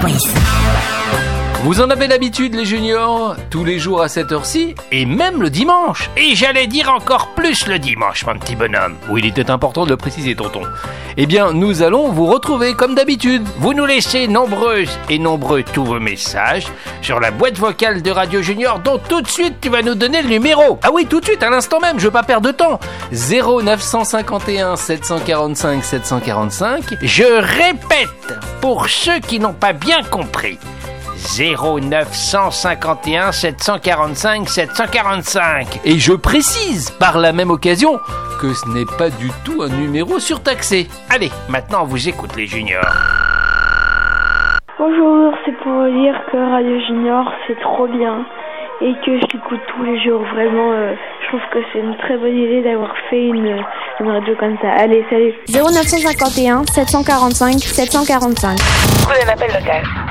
SOS. Vous en avez l'habitude les juniors, tous les jours à cette heure-ci, et même le dimanche. Et j'allais dire encore plus le dimanche, mon petit bonhomme. Oui, il était important de le préciser, tonton. Eh bien, nous allons vous retrouver comme d'habitude. Vous nous laissez nombreuses et nombreux tous vos messages sur la boîte vocale de Radio Junior, dont tout de suite tu vas nous donner le numéro. Ah oui, tout de suite, à l'instant même, je veux pas perdre de temps. 0951 745 745. Je répète, pour ceux qui n'ont pas bien compris. 0951 745 745. Et je précise par la même occasion que ce n'est pas du tout un numéro surtaxé. Allez, maintenant on vous écoute les juniors. Bonjour, c'est pour dire que Radio Junior c'est trop bien et que je l'écoute tous les jours. Vraiment, je trouve que c'est une très bonne idée d'avoir fait une radio comme ça. Allez, salut. 0951 745 745. Prenez l'appel local.